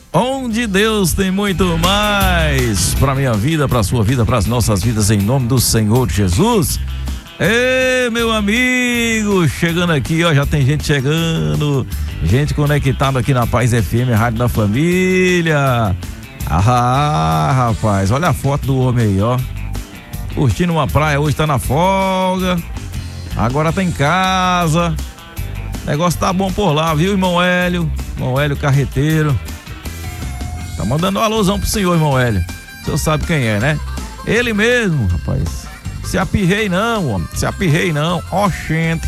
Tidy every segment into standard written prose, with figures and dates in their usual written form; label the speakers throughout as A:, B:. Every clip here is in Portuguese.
A: onde Deus tem muito mais para minha vida, para sua vida, para as nossas vidas, em nome do Senhor Jesus. Ei, meu amigo, chegando aqui, ó, já tem gente chegando, gente conectada aqui na Paz FM, Rádio da Família. Ah, rapaz, olha a foto do homem aí, ó, curtindo uma praia, hoje tá na folga, agora tá em casa, o negócio tá bom por lá, viu, irmão Hélio Carreteiro, tá mandando um alôzão pro senhor, irmão Hélio, o senhor sabe quem é, né? Ele mesmo, rapaz. Se apirrei não, homem. Se apirrei não. Oxente.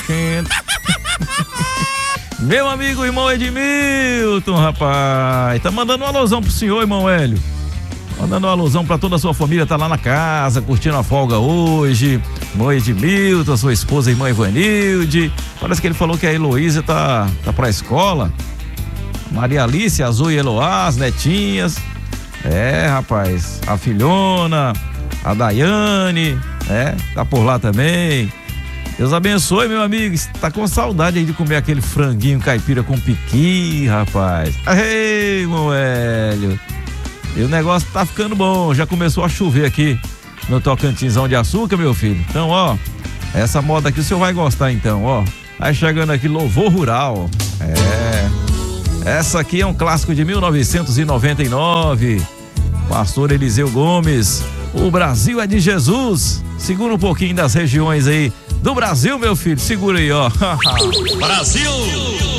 A: Meu amigo, irmão Edmilton, rapaz. Tá mandando um alusão pro senhor, irmão Hélio. Mandando um alusão pra toda a sua família. Tá lá na casa, curtindo a folga hoje. Irmão Edmilton, sua esposa, irmã Ivanilde. Parece que ele falou que a Heloísa tá pra escola. Maria Alice, a Zoe e Eloá, as netinhas. É, rapaz. A filhona. A Daiane, tá por lá também. Deus abençoe, meu amigo. Tá com saudade aí de comer aquele franguinho caipira com piqui, rapaz. Ei, meu Hélio. E o negócio tá ficando bom. Já começou a chover aqui no Tocantinzão de Açúcar, meu filho. Então, ó, essa moda aqui o senhor vai gostar, então, ó. Vai chegando aqui Louvor Rural. Essa aqui é um clássico de 1999. Pastor Eliseu Gomes. O Brasil é de Jesus. Segura um pouquinho das regiões aí do Brasil, meu filho. Segura aí, ó.
B: Brasil!